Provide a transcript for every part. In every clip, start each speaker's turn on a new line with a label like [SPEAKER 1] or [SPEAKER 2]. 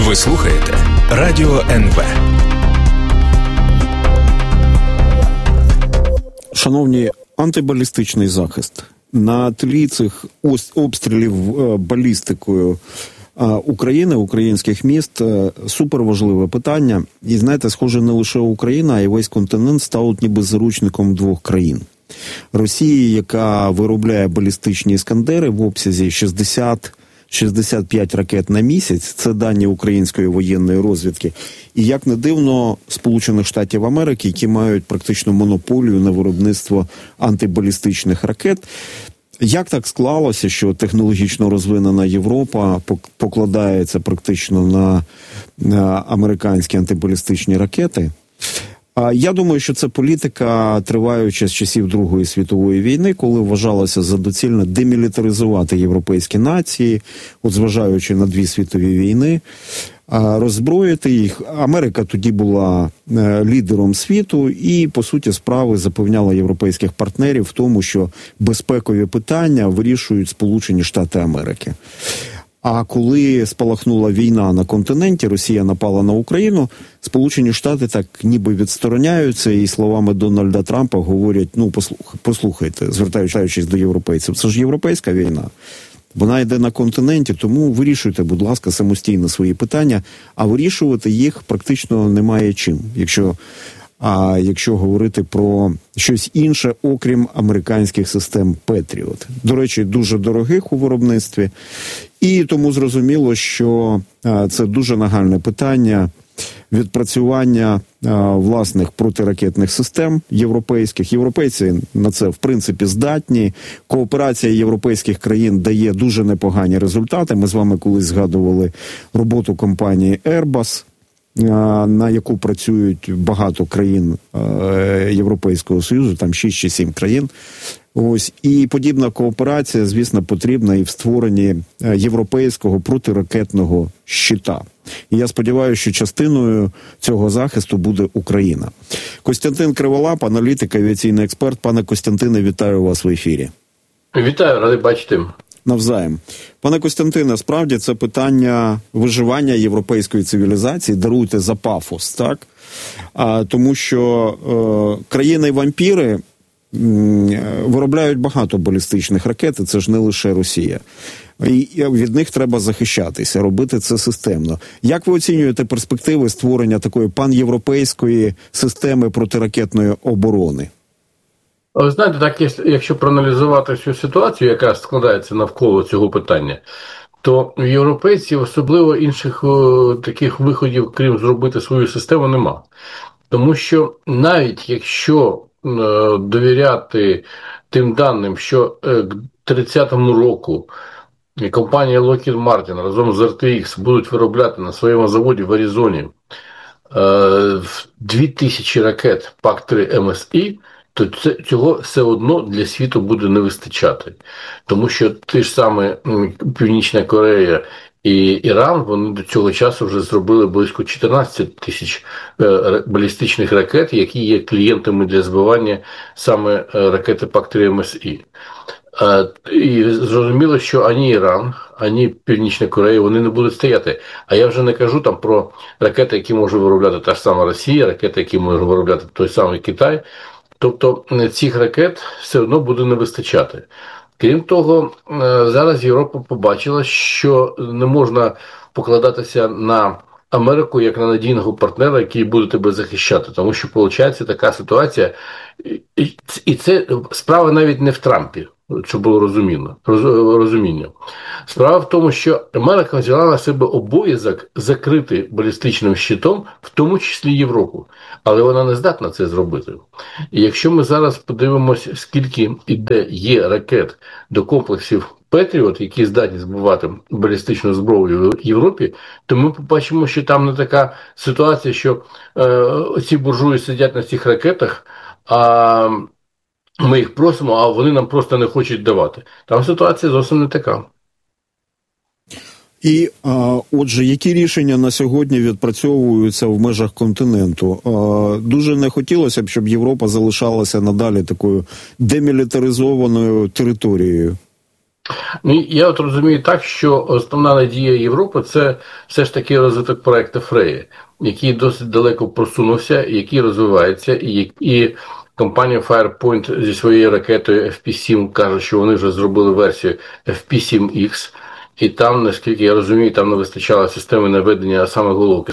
[SPEAKER 1] Ви слухаєте Радіо НВ.
[SPEAKER 2] Шановні, антибалістичний захист. На тлі цих обстрілів балістикою України, українських міст, суперважливе питання. І знаєте, схоже, не лише Україна, а й весь континент став ніби заручником двох країн. Росії, яка виробляє балістичні іскандери в обсязі 60-65 ракет на місяць, це дані української воєнної розвідки, і, як не дивно, Сполучених Штатів Америки, які мають практично монополію на виробництво антибалістичних ракет. Як так склалося, що технологічно розвинена Європа покладається практично на американські антибалістичні ракети? Я думаю, що це політика, триваюча з часів Другої світової війни, коли вважалося за доцільне демілітаризувати європейські нації, от зважаючи на дві світові війни, роззброїти їх. Америка тоді була лідером світу і, по суті справи, запевняла європейських партнерів в тому, що безпекові питання вирішують Сполучені Штати Америки. А коли спалахнула війна на континенті, Росія напала на Україну, Сполучені Штати так ніби відстороняються і словами Дональда Трампа говорять, послухайте, звертаючись до європейців, це ж європейська війна. Вона йде на континенті, тому вирішуйте, будь ласка, самостійно свої питання, а вирішувати їх практично немає чим, якщо говорити про щось інше, окрім американських систем Петріот. До речі, дуже дорогих у виробництві. І тому зрозуміло, що це дуже нагальне питання відпрацювання власних протиракетних систем європейських. Європейці на це, в принципі, здатні. Кооперація європейських країн дає дуже непогані результати. Ми з вами колись згадували роботу компанії Airbus, на яку працюють багато країн Європейського Союзу, там 6 чи 7 країн. Ось, і подібна кооперація, звісно, потрібна і в створенні європейського протиракетного щита. І я сподіваюся, що частиною цього захисту буде Україна. Костянтин Криволап, аналітик, авіаційний експерт. Пане Костянтине, вітаю вас в ефірі.
[SPEAKER 3] Вітаю, радий бачити.
[SPEAKER 2] Навзаєм. Пане Костянтине, справді це питання виживання європейської цивілізації, даруйте за пафос, так? Тому що країни-вампіри виробляють багато балістичних ракет, і це ж не лише Росія. І від них треба захищатися, робити це системно. Як ви оцінюєте перспективи створення такої панєвропейської системи протиракетної оборони?
[SPEAKER 3] Ви знаєте, так, якщо проаналізувати всю ситуацію, яка складається навколо цього питання, то в європейців особливо інших таких виходів, крім зробити свою систему, нема. Тому що навіть якщо довіряти тим даним, що к 30-му року компанія Lockheed Martin разом з RTX будуть виробляти на своєму заводі в Аризоні 2000 ракет ПАК-3 МСІ, то цього все одно для світу буде не вистачати. Тому що ті ж саме Північна Корея і Іран, вони до цього часу вже зробили близько 14 тисяч балістичних ракет, які є клієнтами для збивання саме ракети ПАК-3 МСІ. І зрозуміло, що ані Іран, ані Північна Корея, вони не будуть стояти. А я вже не кажу там про ракети, які може виробляти та ж сама Росія, ракети, які може виробляти той самий Китай. Тобто цих ракет все одно буде не вистачати. Крім того, зараз Європа побачила, що не можна покладатися на Америку як на надійного партнера, який буде тебе захищати. Тому що, виходить, така ситуація, і це справа навіть не в Трампі, щоб було розуміння. Справа в тому, що Америка взяла на себе обов'язок закрити балістичним щитом, в тому числі Європу. Але вона не здатна це зробити. І якщо ми зараз подивимося, скільки є ракет до комплексів Петріот, які здатні збивати балістичну зброю в Європі, то ми побачимо, що там не така ситуація, що ці буржуї сидять на цих ракетах, а ми їх просимо, а вони нам просто не хочуть давати. Там ситуація зовсім не така.
[SPEAKER 2] І, отже, які рішення на сьогодні відпрацьовуються в межах континенту? Дуже не хотілося б, щоб Європа залишалася надалі такою демілітаризованою територією.
[SPEAKER 3] Ну, я от розумію так, що основна надія Європи – це все ж таки розвиток проекту Фрея, який досить далеко просунувся, який розвивається, і компанія Firepoint зі своєю ракетою FP7 каже, що вони вже зробили версію FP7X, і там, наскільки я розумію, там не вистачало системи наведення, а саме головки,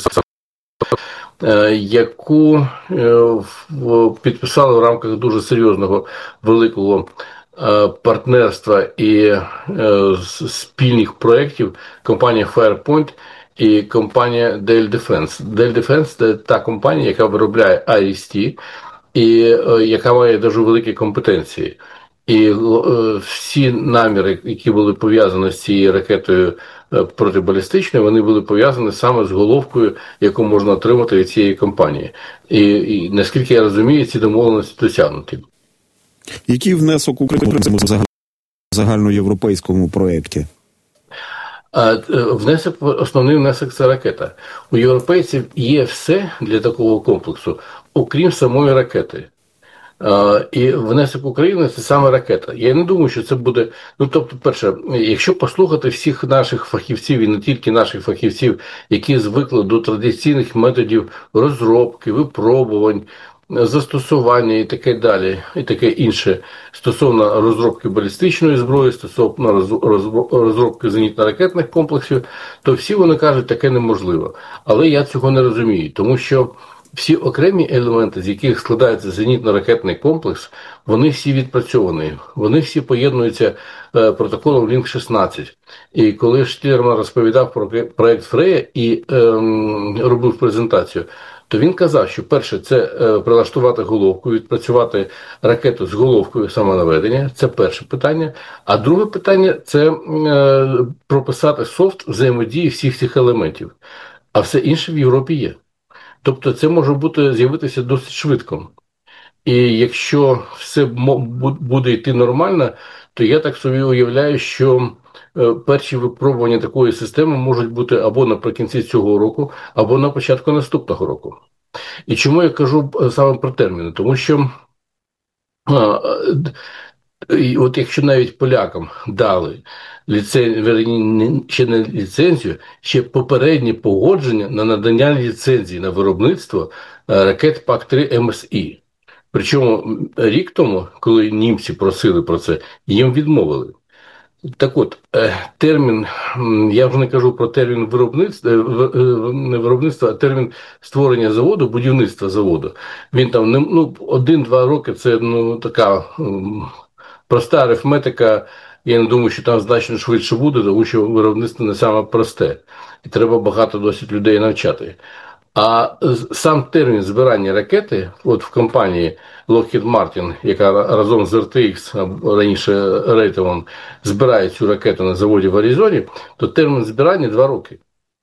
[SPEAKER 3] яку підписали в рамках дуже серйозного великого партнерства і спільних проєктів компанія Firepoint і компанія Dell Defense. Dell Defense – це та компанія, яка виробляє IRIS-T і яка має дуже великі компетенції. І всі наміри, які були пов'язані з цією ракетою протибалістичною, вони були пов'язані саме з головкою, яку можна отримати від цієї компанії. І наскільки я розумію, ці домовленості досягнуті.
[SPEAKER 2] Який внесок України в цьому загальноєвропейському проєкті?
[SPEAKER 3] Основний внесок – це ракета. У європейців є все для такого комплексу, окрім самої ракети. І внесок України – це саме ракета. Я не думаю, що це буде... Ну, тобто, перше, якщо послухати всіх наших фахівців, і не тільки наших фахівців, які звикли до традиційних методів розробки, випробувань, застосування і таке далі, і таке інше, стосовно розробки балістичної зброї, стосовно розробки зенітно-ракетних комплексів, то всі вони кажуть, таке неможливо. Але я цього не розумію, тому що всі окремі елементи, з яких складається зенітно-ракетний комплекс, вони всі відпрацьовані, вони всі поєднуються протоколом Link-16. І коли Штірман розповідав про проєкт Фрея і робив презентацію, то він казав, що перше – це прилаштувати головку, відпрацювати ракету з головкою самонаведення, це перше питання. А друге питання – це прописати софт взаємодії всіх цих елементів. А все інше в Європі є. Тобто це може з'явитися досить швидко. І якщо все буде йти нормально, то я так собі уявляю, що перші випробування такої системи можуть бути або наприкінці цього року, або на початку наступного року. І чому я кажу саме про терміни? Тому що от якщо навіть полякам дали ще не ліцензію, ще попереднє погодження на надання ліцензії на виробництво ракет ПАК-3 МСІ. Причому рік тому, коли німці просили про це, їм відмовили. Так от, термін, я вже не кажу про термін не виробництва, а термін створення заводу, будівництва заводу. Він там, 1-2 роки – це така проста арифметика. Я не думаю, що там значно швидше буде, тому що виробництво не саме просте. І треба багато досить людей навчати. А сам термін збирання ракети, от в компанії Lockheed Martin, яка разом з RTX, раніше Raytheon, збирає цю ракету на заводі в Аризоні, то термін збирання 2 роки.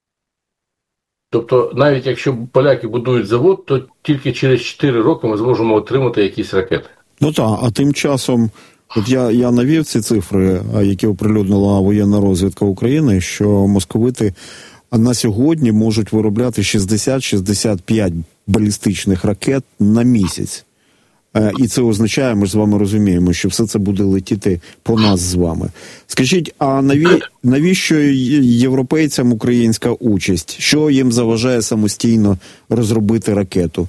[SPEAKER 3] Тобто, навіть якщо поляки будують завод, то тільки через 4 роки ми зможемо отримати якісь ракети.
[SPEAKER 2] Ну так, а тим часом, от я навів ці цифри, які оприлюднила воєнна розвідка України, що московити на сьогодні можуть виробляти 60-65 балістичних ракет на місяць. І це означає, ми ж з вами розуміємо, що все це буде летіти по нас з вами. Скажіть, а навіщо європейцям українська участь? Що їм заважає самостійно розробити ракету?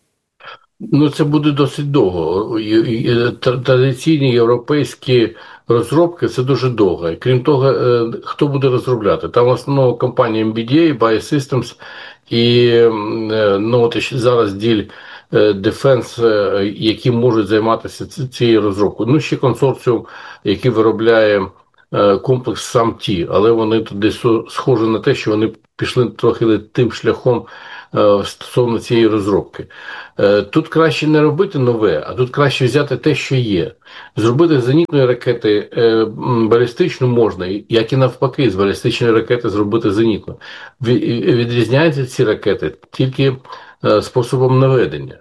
[SPEAKER 3] Це буде досить довго. Традиційні європейські розробки – це дуже довго. І крім того, хто буде розробляти? Там в основному компанія MBDA, Biosystems і зараз діль Defense, які можуть займатися цією розробкою. Ще консорціум, який виробляє комплекс SAM-T, але вони туди схожі на те, що вони пішли трохи тим шляхом стосовно цієї розробки. Тут краще не робити нове, а тут краще взяти те, що є. Зробити з зенітної ракети балістичну можна, як і навпаки, з балістичної ракети зробити зенітну. Відрізняються ці ракети тільки способом наведення.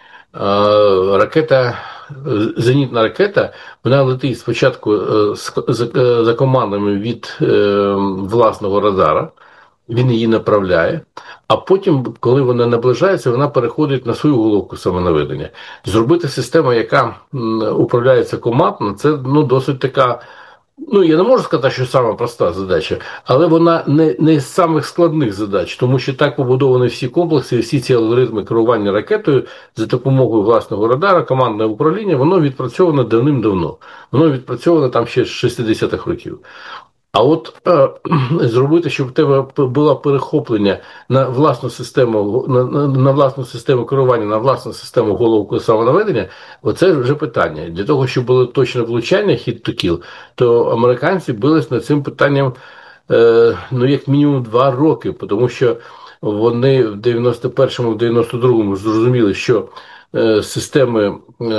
[SPEAKER 3] Зенітна ракета, вона летить спочатку за командами від власного радара, він її направляє, а потім, коли вона наближається, вона переходить на свою головку самонаведення. Зробити систему, яка управляється командно, це досить така Ну, я не можу сказати, що сама проста задача, але вона не з самих складних задач, тому що так побудовані всі комплекси, всі ці алгоритми керування ракетою за допомогою власного радара, командне управління, воно відпрацьовано давним-давно. Воно відпрацьовано там ще з 60-х років. А от зробити, щоб в тебе було перехоплення на власну систему, на власну систему керування, на власну систему голову самонаведення, оце вже питання. Для того, щоб було точне влучання hit-to-kill, то американці бились над цим питанням ну, як мінімум 2 роки, тому що вони в 91-му, в 92-му зрозуміли, що системи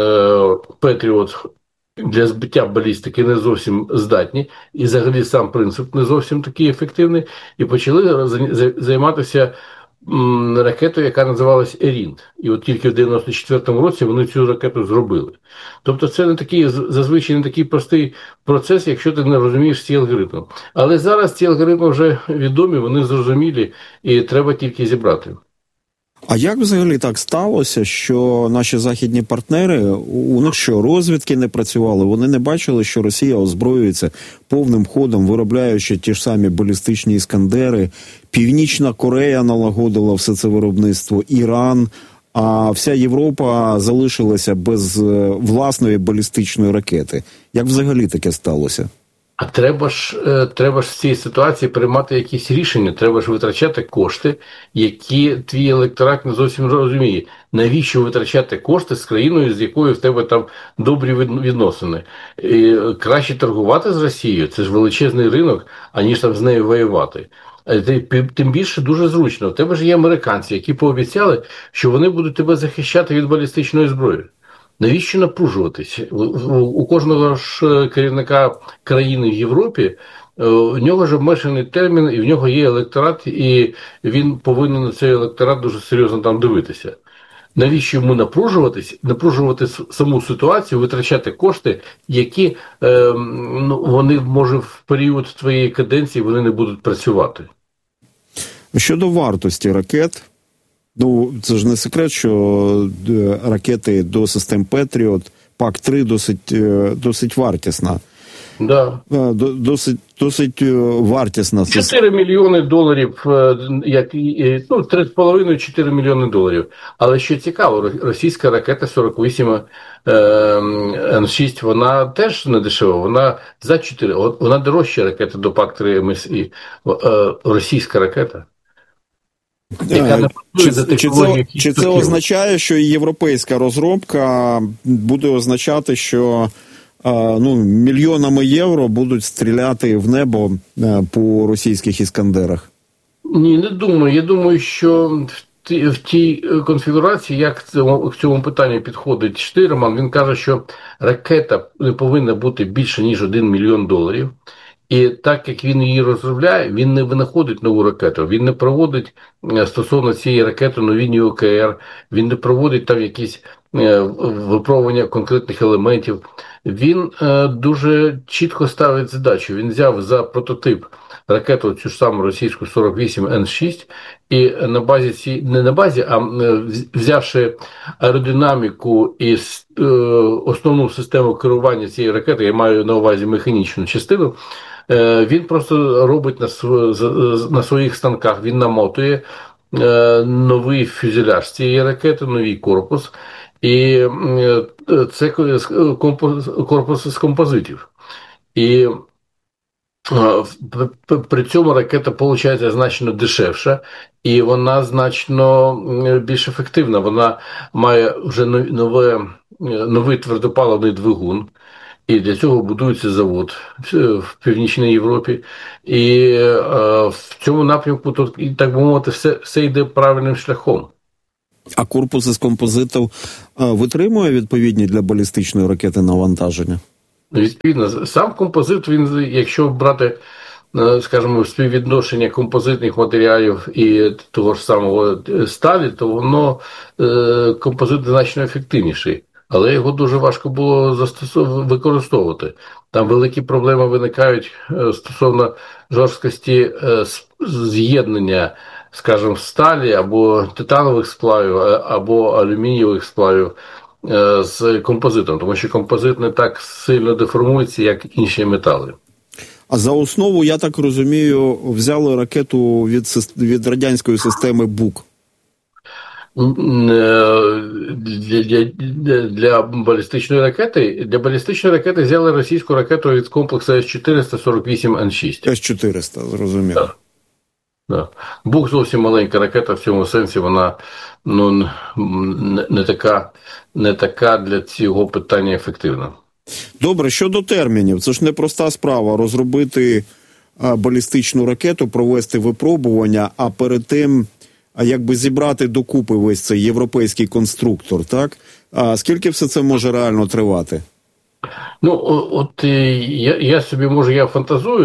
[SPEAKER 3] Patriot для збиття балістики не зовсім здатні, і взагалі сам принцип не зовсім такий ефективний, і почали займатися ракетою, яка називалась Ерінт. І от тільки в 94-му році вони цю ракету зробили. Тобто це не такий, зазвичай не такий простий процес, якщо ти не розумієш ці алгоритми. Але зараз ці алгоритми вже відомі, вони зрозумілі, і треба тільки зібрати.
[SPEAKER 2] А як взагалі так сталося, що наші західні партнери, у них що, розвідки не працювали? Вони не бачили, що Росія озброюється повним ходом, виробляючи ті ж самі балістичні іскандери. Північна Корея налагодила все це виробництво, Іран, а вся Європа залишилася без власної балістичної ракети. Як взагалі таке сталося?
[SPEAKER 3] А треба ж в цій ситуації приймати якісь рішення, треба ж витрачати кошти, які твій електорат не зовсім розуміє. Навіщо витрачати кошти з країною, з якою в тебе там добрі відносини? І краще торгувати з Росією, це ж величезний ринок, аніж там з нею воювати. Тим більше дуже зручно. У тебе ж є американці, які пообіцяли, що вони будуть тебе захищати від балістичної зброї. Навіщо напружуватись? У кожного ж керівника країни в Європі у нього ж обмежений термін, і в нього є електорат, і він повинен на цей електорат дуже серйозно там дивитися. Навіщо йому напружувати саму ситуацію, витрачати кошти, які вони, може, в період твоєї каденції вони не будуть працювати?
[SPEAKER 2] Щодо вартості ракет, ну, це ж не секрет, що ракети до систем Patriot, PAC-3 досить вартісна.
[SPEAKER 3] Да.
[SPEAKER 2] Досить вартісна.
[SPEAKER 3] 4 мільйони доларів, 3,5-4 мільйони доларів. Але що цікаво, російська ракета 48 Н-6, вона теж не дешева, вона за 4, вона дорожча ракета до PAC-3 МСІ, російська ракета.
[SPEAKER 2] Чи це означає, що європейська розробка буде означати, що мільйонами євро будуть стріляти в небо по російських іскандерах?
[SPEAKER 3] Ні, не думаю. Я думаю, що в тій конфігурації, як к цьому питанню підходить Штирман, він каже, що ракета не повинна бути більше, ніж 1 мільйон доларів. І так, як він її розробляє, він не винаходить нову ракету, він не проводить стосовно цієї ракети новітній ОКР, він не проводить там якісь випробування конкретних елементів. Він дуже чітко ставить задачу. Він взяв за прототип ракету цю ж саму російську 48 Н-6 і на базі взявши аеродинаміку і основну систему керування цієї ракети, я маю на увазі механічну частину, він просто робить на своїх станках, він намотує новий фюзеляж цієї ракети, новий корпус, і це корпус з композитів. І при цьому ракета, виходить, значно дешевша, і вона значно більш ефективна. Вона має вже новий твердопаливний двигун, і для цього будується завод в Північній Європі. І в цьому напрямку, тут, так би мовити, все йде правильним шляхом.
[SPEAKER 2] А корпус із композитів витримує відповідні для балістичної ракети навантаження?
[SPEAKER 3] Відповідно, сам композит, він, якщо брати, скажімо, співвідношення композитних матеріалів і того ж самого сталі, то воно композит значно ефективніший. Але його дуже важко було використовувати. Там великі проблеми виникають стосовно жорсткості з'єднання, скажімо, сталі або титанових сплавів, або алюмінієвих сплавів з композитом, тому що композит не так сильно деформується, як інші метали.
[SPEAKER 2] А за основу, я так розумію, взяли ракету від радянської системи БУК.
[SPEAKER 3] Для балістичної ракети взяли російську ракету від комплексу С-448Н6.
[SPEAKER 2] С-400, зрозуміло.
[SPEAKER 3] Так. Да. Бук зовсім маленька ракета, в цьому сенсі вона не така для цього питання ефективна.
[SPEAKER 2] Добре, щодо термінів, це ж не проста справа розробити балістичну ракету, провести випробування, а перед тим якби зібрати докупи весь цей європейський конструктор, так? А скільки все це може реально тривати?
[SPEAKER 3] Я собі, я фантазую,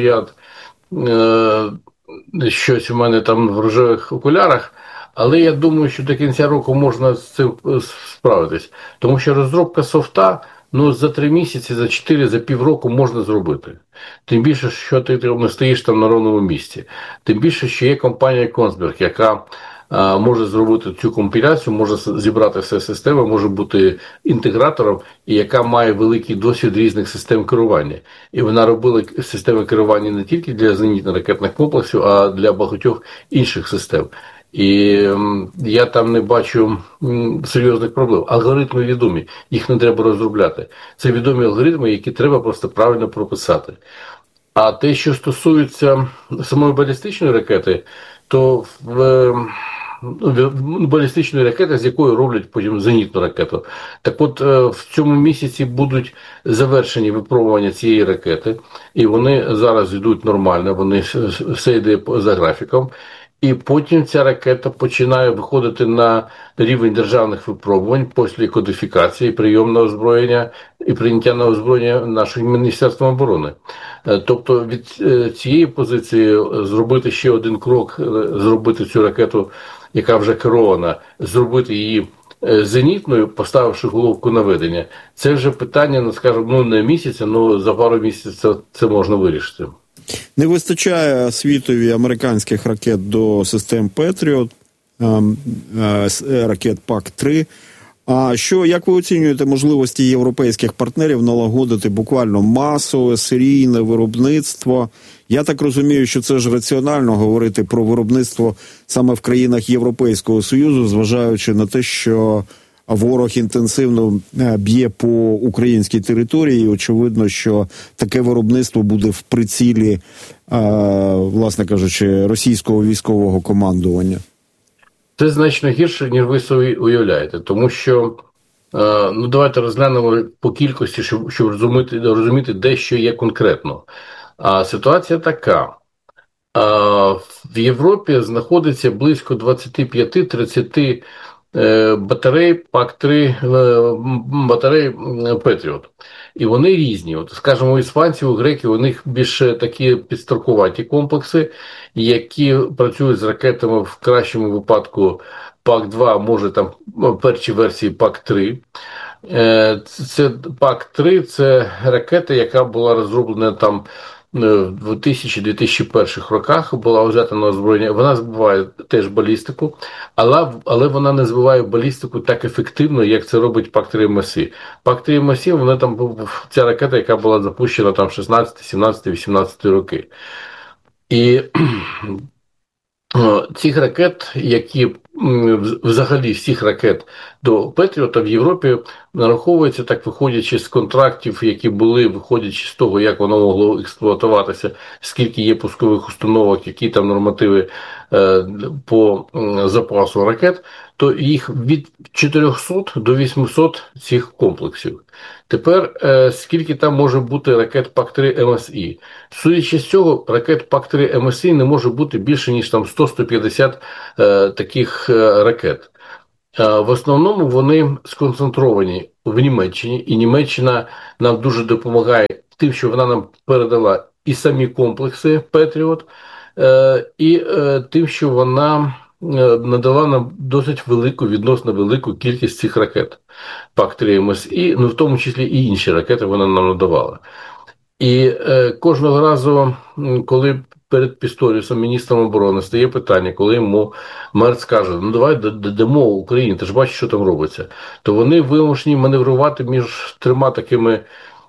[SPEAKER 3] щось у мене там в рожевих окулярах, але я думаю, що до кінця року можна з цим справитись. Тому що розробка софта, за 3 місяці, за 4, за півроку можна зробити. Тим більше, що ти не стоїш там на ровному місці. Тим більше, що є компанія Kongsberg, яка може зробити цю компіляцію, може зібрати все системи, може бути інтегратором, і яка має великий досвід різних систем керування. І вона робила системи керування не тільки для зенітно-ракетних комплексів, а для багатьох інших систем. І я там не бачу серйозних проблем. Алгоритми відомі, їх не треба розробляти. Це відомі алгоритми, які треба просто правильно прописати. А те, що стосується самої балістичної ракети, то балістичної ракети, з якої роблять потім зенітну ракету. Так от, в цьому місяці будуть завершені випробування цієї ракети, і вони зараз йдуть нормально, все йде за графіком. І потім ця ракета починає виходити на рівень державних випробувань після кодифікації, прийом на озброєння і прийняття на озброєння нашим Міністерством оборони. Тобто від цієї позиції зробити ще один крок, зробити цю ракету, яка вже керована, зробити її зенітною, поставивши головку наведення, це вже питання, скажімо, не місяця, але за пару місяців це можна вирішити.
[SPEAKER 2] Не вистачає світові американських ракет до систем Patriot, ракет ПАК-3. А як ви оцінюєте можливості європейських партнерів налагодити буквально масове, серійне виробництво? Я так розумію, що це ж раціонально говорити про виробництво саме в країнах Європейського Союзу, зважаючи на те, що ворог інтенсивно б'є по українській території, і очевидно, що таке виробництво буде в прицілі, власне кажучи, російського військового командування.
[SPEAKER 3] Це значно гірше, ніж ви собі уявляєте, тому що, давайте розглянемо по кількості, щоб розуміти, де що є конкретно. Ситуація така. В Європі знаходиться близько 25-30 батарей ПАК-3, батарей Patriot. І вони різні. Скажімо, у іспанців, у греків, у них більше такі підстаркуваті комплекси, які працюють з ракетами в кращому випадку ПАК-2, може там перші версії ПАК-3. Це ПАК-3 – це ракета, яка була розроблена там в 2000-2001 роках, була взята на озброєння. Вона збиває теж балістику, але вона не збиває балістику так ефективно, як це робить ПАК-3 МСІ. ПАК-3 МСІ, вона там, ця ракета, яка була запущена там 16, 17, 18 роки. І цих ракет, які взагалі всіх ракет до Петріота в Європі нараховується, так виходячи з контрактів, які були, виходячи з того, як воно могло експлуатуватися, скільки є пускових установок, які там нормативи по запасу ракет, то їх від 400 до 800 цих комплексів. Тепер, скільки там може бути ракет ПАК-3 МСІ? Судячи з цього, ракет ПАК-3 МСІ не може бути більше, ніж там 100-150 таких ракет. В основному вони сконцентровані в Німеччині, і Німеччина нам дуже допомагає тим, що вона нам передала і самі комплекси Patriot, і тим, що вона надала нам досить велику, відносно велику кількість цих ракет ПАК-3 МСІ, в тому числі і інші ракети вона нам надавала. І кожного разу, коли перед Пісторіусом, міністром оборони, стає питання, коли йому Мерц каже, давай дамо Україні, ти ж бачиш, що там робиться, то вони вимушені маневрувати між трьома такими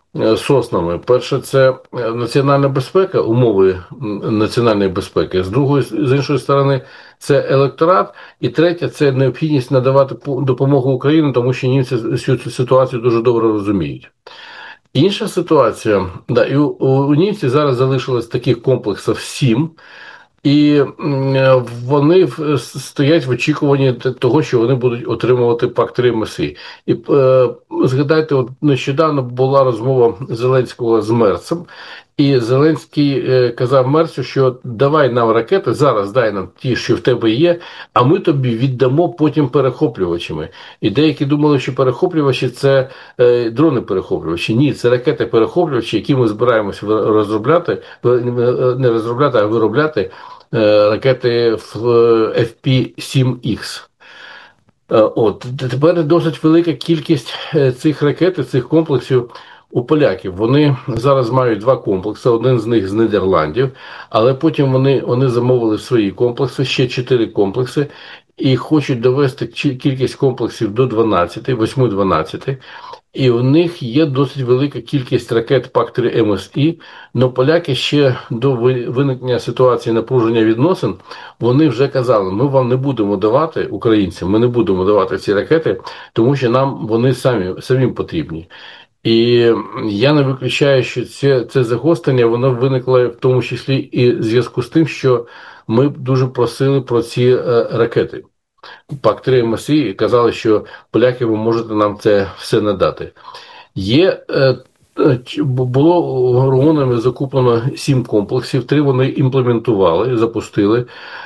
[SPEAKER 3] соснами. Перше, це національна безпека, умови національної безпеки. З іншої сторони, це електорат. І третє, це необхідність надавати допомогу Україні, тому що німці цю ситуацію дуже добре розуміють. Інша ситуація, і у німців зараз залишилось таких комплексів 7, і вони стоять в очікуванні того, що вони будуть отримувати пакт 3 МСІ. І згадайте, от нещодавно була розмова Зеленського з Мерцем, і Зеленський казав Мерцю, що давай нам ракети, зараз дай нам ті, що в тебе є, а ми тобі віддамо потім перехоплювачами. І деякі думали, що перехоплювачі – це дрони-перехоплювачі. Ні, це ракети-перехоплювачі, які ми збираємося розробляти, не розробляти, а виробляти ракети FP-7X. От, тепер досить велика кількість цих ракет, цих комплексів у поляків. Вони зараз мають 2 комплекси, один з них з Нідерландів, але потім вони замовили свої комплекси, ще 4 комплекси, і хочуть довести кількість комплексів до 8-12. І у них є досить велика кількість ракет ПАК-3 МСІ, але поляки ще до виникнення ситуації напруження відносин, вони вже казали, ми вам не будемо давати, українцям, ми не будемо давати ці ракети, тому що нам вони самим потрібні. І я не виключаю, що це загострення, воно виникло в тому числі і в зв'язку з тим, що ми дуже просили про ці ракети. ПАК-3 МСІ і казали, що поляки, ви можете нам це все надати. Було румунами закуплено 7 комплексів, 3 вони імплементували, запустили.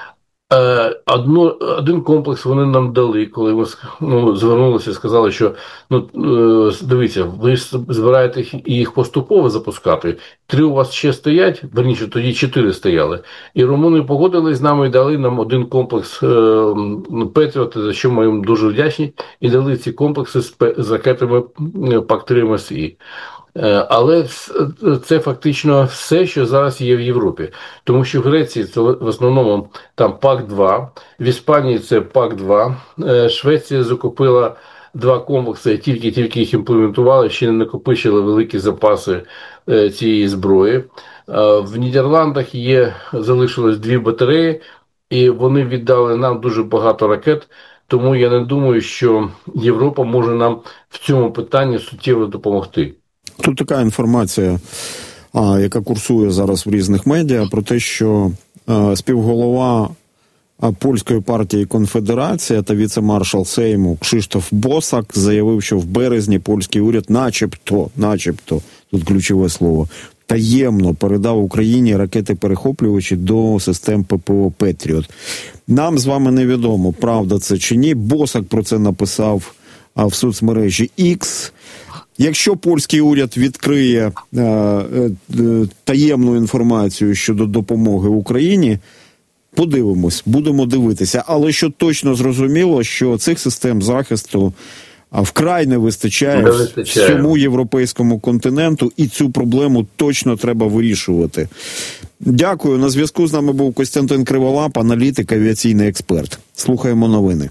[SPEAKER 3] Один комплекс вони нам дали, коли ми звернулися і сказали, що дивіться, ви збираєте їх поступово запускати, 3 у вас ще стоять, верніше, тоді 4 стояли. І румуни погодились з нами і дали нам один комплекс Петріот, за що ми їм дуже вдячні, і дали ці комплекси з ракетами ПАК-3 МСІ. Але це фактично все, що зараз є в Європі. Тому що в Греції це в основному там ПАК-2, в Іспанії це ПАК-2, Швеція закупила 2 комплекси, тільки їх імплементували, ще не накопичили великі запаси цієї зброї. В Нідерландах залишилось 2 батареї, і вони віддали нам дуже багато ракет, тому я не думаю, що Європа може нам в цьому питанні суттєво допомогти.
[SPEAKER 2] Тут така інформація, яка курсує зараз в різних медіа, про те, що співголова польської партії «Конфедерація» та віце-маршал Сейму Кшиштоф Босак заявив, що в березні польський уряд начебто, тут ключове слово, таємно передав Україні ракети-перехоплювачі до систем ППО «Петріот». Нам з вами невідомо, правда це чи ні. Босак про це написав в соцмережі X. Якщо польський уряд відкриє таємну інформацію щодо допомоги Україні, подивимось, будемо дивитися. Але що точно зрозуміло, що цих систем захисту вкрай не вистачає всьому європейському континенту, і цю проблему точно треба вирішувати. Дякую. На зв'язку з нами був Костянтин Криволап, аналітик, авіаційний експерт. Слухаємо новини.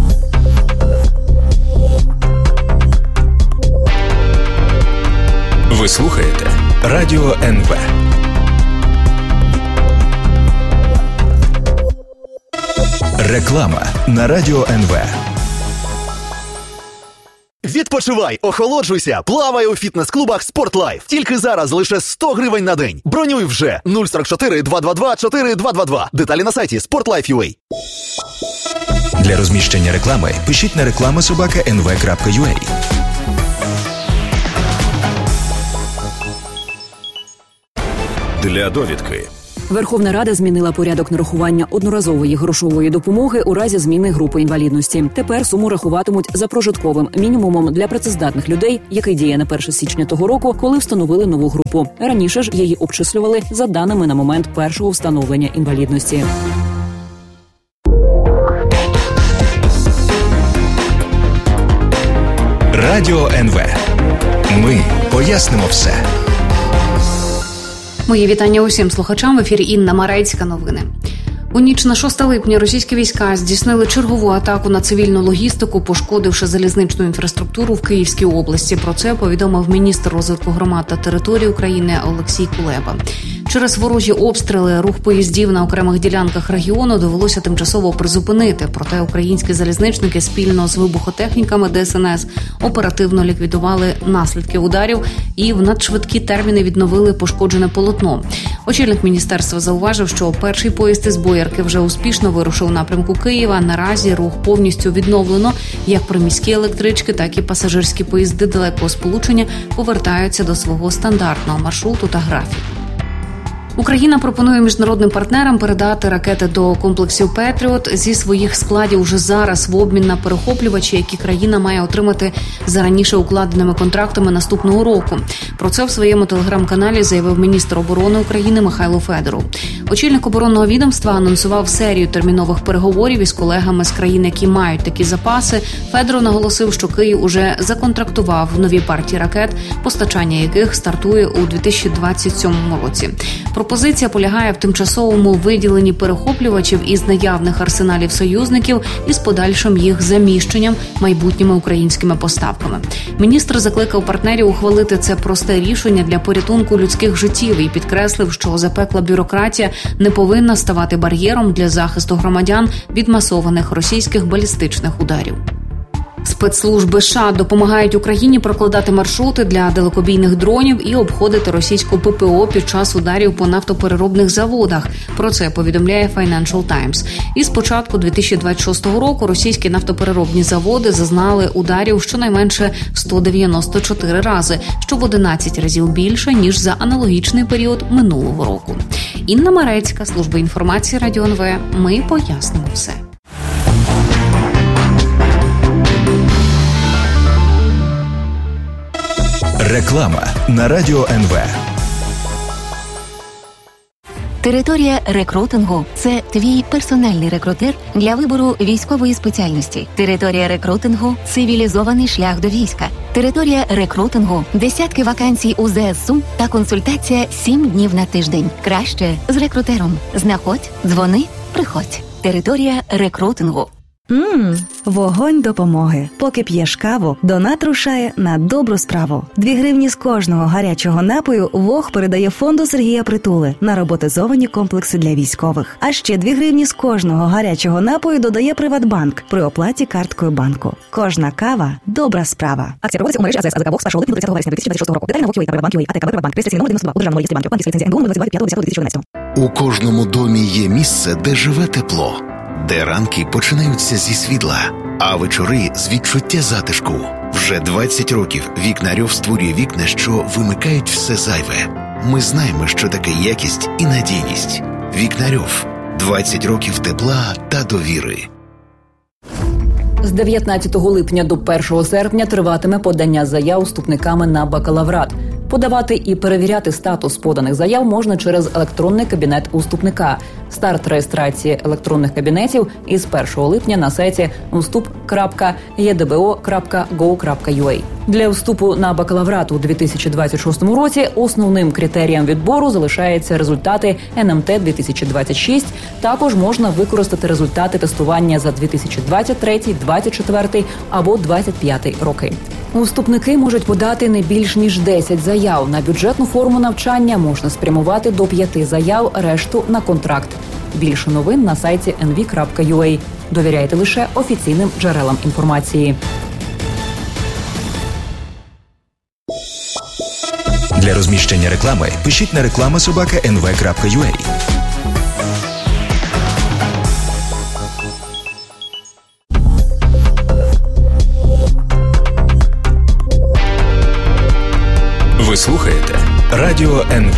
[SPEAKER 1] Ви слухаєте Радіо НВ. Реклама на Радіо НВ.
[SPEAKER 4] Відпочивай, охолоджуйся, плавай у фітнес-клубах «Спортлайф». Тільки зараз лише 100 гривень на день. Бронюй вже 044 222 4222. Деталі на сайті sportlife.ua.
[SPEAKER 1] Для розміщення реклами пишіть на reklama@nv.ua. Для довідки.
[SPEAKER 5] Верховна Рада змінила порядок нарахування одноразової грошової допомоги у разі зміни групи інвалідності. Тепер суму рахуватимуть за прожитковим мінімумом для працездатних людей, який діє на 1 січня того року, коли встановили нову групу. Раніше ж її обчислювали за даними на момент першого встановлення інвалідності.
[SPEAKER 1] Радіо НВ. Ми пояснимо все.
[SPEAKER 6] Мої вітання усім слухачам. В ефірі Інна Марецька. Новини. У ніч на 6 липня російські війська здійснили чергову атаку на цивільну логістику, пошкодивши залізничну інфраструктуру в Київській області. Про це повідомив міністр розвитку громад та територій України Олексій Кулеба. Через ворожі обстріли рух поїздів на окремих ділянках регіону довелося тимчасово призупинити. Проте українські залізничники спільно з вибухотехніками ДСНС оперативно ліквідували наслідки ударів і в надшвидкі терміни відновили пошкоджене полотно. Очільник міністерства зауважив, що перший поїзд із Боярки вже успішно вирушив у напрямку Києва. Наразі рух повністю відновлено. Як приміські електрички, так і пасажирські поїзди далекого сполучення повертаються до свого стандартного маршруту та графіку. Україна пропонує міжнародним партнерам передати ракети до комплексів «Петріот» зі своїх складів уже зараз в обмін на перехоплювачі, які країна має отримати за раніше укладеними контрактами наступного року. Про це в своєму телеграм-каналі заявив міністр оборони України Михайло Федоров. Очільник оборонного відомства анонсував серію термінових переговорів із колегами з країн, які мають такі запаси. Федоров наголосив, що Київ уже законтрактував нові партії ракет, постачання яких стартує у 2027 році. Пропозиція полягає в тимчасовому виділенні перехоплювачів із наявних арсеналів союзників із подальшим їх заміщенням майбутніми українськими поставками. Міністр закликав партнерів ухвалити це просте рішення для порятунку людських життів і підкреслив, що запекла бюрократія не повинна ставати бар'єром для захисту громадян від масованих російських балістичних ударів. Спецслужби США допомагають Україні прокладати маршрути для далекобійних дронів і обходити російську ППО під час ударів по нафтопереробних заводах. Про це повідомляє Financial Times. І з початку 2026 року російські нафтопереробні заводи зазнали ударів щонайменше 194 рази, що в 11 разів більше, ніж за аналогічний період минулого року. Інна Марецька, служба інформації Радіо НВ. Ми пояснимо все.
[SPEAKER 1] Реклама на Радіо НВ.
[SPEAKER 7] Територія рекрутингу – це твій персональний рекрутер для вибору військової спеціальності. Територія рекрутингу – цивілізований шлях до війська. Територія рекрутингу – десятки вакансій у ЗСУ та консультація 7 днів на тиждень. Краще з рекрутером. Знаходь, дзвони, приходь. Територія рекрутингу.
[SPEAKER 8] Вогонь допомоги. Поки п'єш каву, донат рушає на добру справу. 2 гривні з кожного гарячого напою ВОГ передає фонду Сергія Притули на роботизовані комплекси для військових. А ще 2 гривні з кожного гарячого напою додає Приватбанк при оплаті карткою банку. Кожна кава – добра справа. Акція проводиться у мережі АЗС АЗК ВОГ з 1 липня до 30 вересня 2026 року. Деталі на ВОГ.UA та Приватбанк.UA, АТК Приватбанк, реєстраційний номер 92, у державному реєстрі банків, банківська ліцензія НБУ номер 25.10.2011.
[SPEAKER 9] У кожному домі є місце, де живе тепло, де ранки починаються зі світла, а вечори з відчуття затишку. Вже 20 років Вікнарьов створює вікна, що вимикають все зайве. Ми знаємо, що таке якість і надійність. Вікнарьов. 20 років тепла та довіри.
[SPEAKER 5] З 19 липня до 1 серпня триватиме подання заяв вступниками на бакалаврат. Подавати і перевіряти статус поданих заяв можна через електронний кабінет вступника. Старт реєстрації електронних кабінетів із 1 липня на сайті вступ.edbo.go.ua. Для вступу на бакалаврат у 2026 році основним критерієм відбору залишаються результати НМТ 2026. Також можна використати результати тестування за 2023, 2024 або 2025 роки. Вступники можуть подати не більш ніж 10 заяв. На бюджетну форму навчання можна спрямувати до 5 заяв, решту – на контракт. Більше новин на сайті nv.ua. Довіряйте лише офіційним джерелам інформації.
[SPEAKER 1] Для розміщення реклами пишіть на reklama@nv.ua. Ви слухаєте Радіо НВ.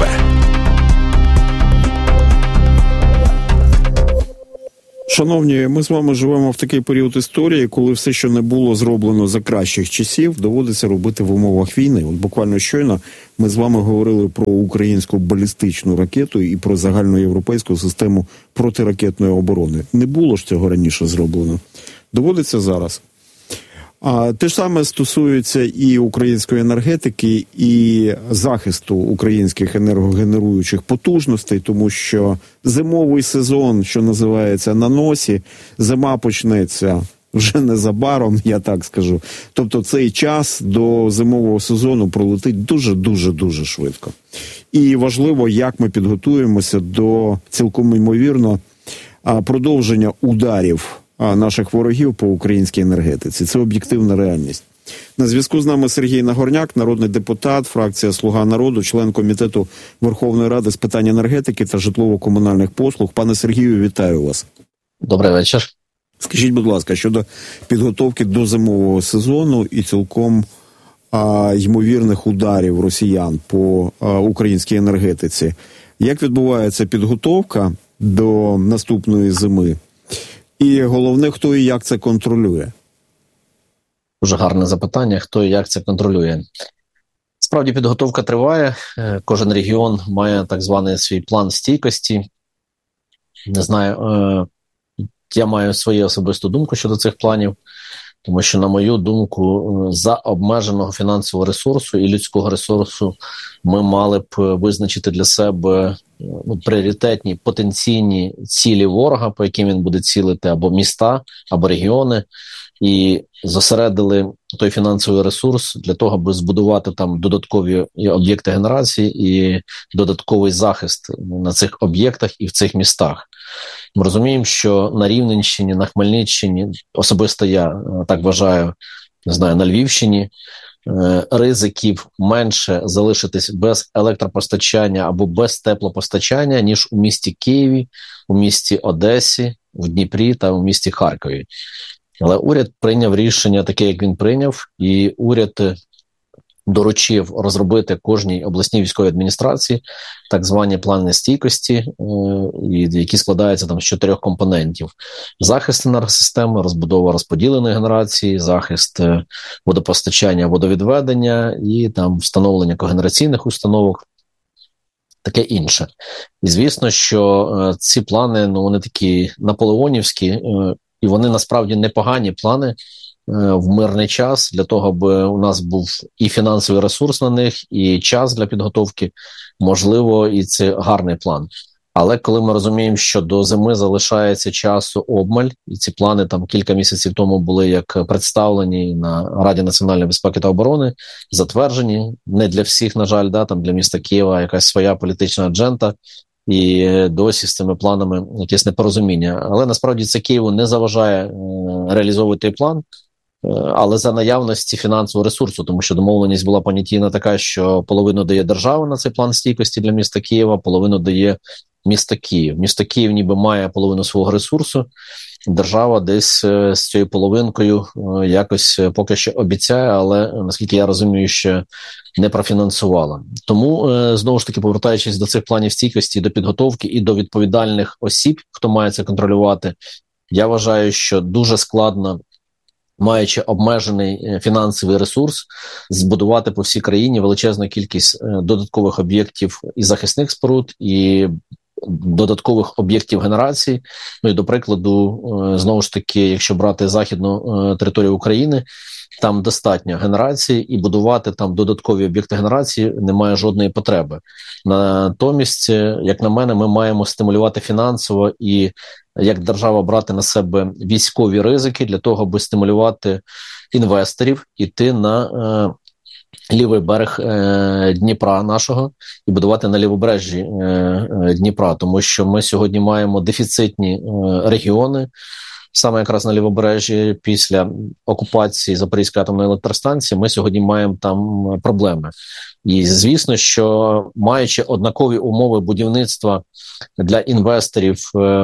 [SPEAKER 2] Шановні, ми з вами живемо в такий період історії, коли все, що не було зроблено за кращих часів, доводиться робити в умовах війни. От буквально щойно ми з вами говорили про українську балістичну ракету і про загальноєвропейську систему протиракетної оборони. Не було ж цього раніше зроблено. Доводиться зараз. Те ж саме стосується і української енергетики, і захисту українських енергогенеруючих потужностей, тому що зимовий сезон, що називається, на носі, зима почнеться вже незабаром, я так скажу. Тобто цей час до зимового сезону пролетить дуже швидко. І важливо, як ми підготуємося до, цілком ймовірно, продовження ударів наших ворогів по українській енергетиці. Це об'єктивна реальність. На зв'язку з нами Сергій Нагорняк, народний депутат, фракція «Слуга народу», член Комітету Верховної Ради з питань енергетики та житлово-комунальних послуг. Пане Сергію, вітаю вас.
[SPEAKER 10] Добрий вечір.
[SPEAKER 2] Скажіть, будь ласка, щодо підготовки до зимового сезону і цілком ймовірних ударів росіян по українській енергетиці. Як відбувається підготовка до наступної зими? І головне, хто і як це контролює?
[SPEAKER 10] Дуже гарне запитання, хто і як це контролює. Справді, підготовка триває. Кожен регіон має так званий свій план стійкості. Не знаю, я маю свою особисту думку щодо цих планів, тому що, на мою думку, за обмеженого фінансового ресурсу і людського ресурсу ми мали б визначити для себе пріоритетні потенційні цілі ворога, по яким він буде цілити, або міста, або регіони, і зосередили той фінансовий ресурс для того, аби збудувати там додаткові об'єкти генерації і додатковий захист на цих об'єктах і в цих містах. Ми розуміємо, що на Рівненщині, на Хмельниччині, особисто я так вважаю, не знаю, на Львівщині, ризиків менше залишитись без електропостачання або без теплопостачання, ніж у місті Києві, у місті Одесі, в Дніпрі та у місті Харкові. Але уряд прийняв рішення таке, як він прийняв, і уряд доручив розробити кожній обласній військовій адміністрації так звані плани стійкості, які складаються там з 4 компонентів. Захист енергосистеми, розбудова розподіленої генерації, захист водопостачання, водовідведення і там встановлення когенераційних установок, таке інше. І звісно, що ці плани, вони такі наполеонівські, і вони насправді непогані плани в мирний час, для того, аби у нас був і фінансовий ресурс на них, і час для підготовки, можливо, і це гарний план. Але коли ми розуміємо, що до зими залишається часу обмаль, і ці плани там кілька місяців тому були як представлені на Раді національної безпеки та оборони, затверджені, не для всіх, на жаль, там для міста Києва якась своя політична адженда, і досі з цими планами якесь непорозуміння. Але насправді це Києву не заважає реалізовувати план, але за наявності фінансового ресурсу, тому що домовленість була понятійна така, що половину дає держава на цей план стійкості для міста Києва, половину дає місто Київ. Місто Київ ніби має половину свого ресурсу, держава десь з цією половинкою якось поки що обіцяє, але, наскільки я розумію, ще не профінансувала. Тому, знову ж таки, повертаючись до цих планів стійкості, до підготовки і до відповідальних осіб, хто має це контролювати, я вважаю, що дуже складно, маючи обмежений фінансовий ресурс, збудувати по всій країні величезну кількість додаткових об'єктів і захисних споруд, і додаткових об'єктів генерації. Ну і, до прикладу, знову ж таки, якщо брати західну територію України, там достатньо генерації, і будувати там додаткові об'єкти генерації немає жодної потреби. Натомість, як на мене, ми маємо стимулювати фінансово і як держава брати на себе військові ризики для того, аби стимулювати інвесторів іти на лівий берег Дніпра нашого і будувати на лівобережжі Дніпра, тому що ми сьогодні маємо дефіцитні регіони, саме якраз на лівобережжі. Після окупації Запорізької атомної електростанції ми сьогодні маємо там проблеми. І звісно, що маючи однакові умови будівництва для інвесторів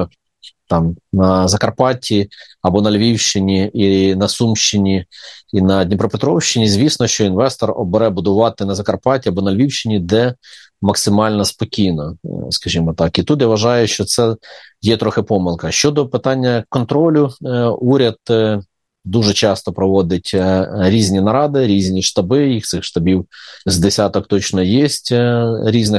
[SPEAKER 10] там на Закарпатті або на Львівщині, і на Сумщині, і на Дніпропетровщині, звісно, що інвестор обере будувати на Закарпатті або на Львівщині, де максимально спокійно, скажімо так. І тут я вважаю, що це є трохи помилка. Щодо питання контролю, уряд дуже часто проводить різні наради, різні штаби, їх цих штабів з десяток точно є, різних